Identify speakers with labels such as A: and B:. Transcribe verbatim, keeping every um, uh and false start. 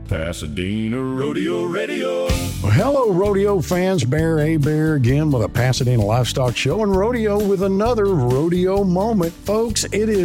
A: Pasadena Rodeo Radio.
B: Well, hello, rodeo fans. Bear A. Bear again with a Pasadena Livestock Show and rodeo with another rodeo moment. Folks, it is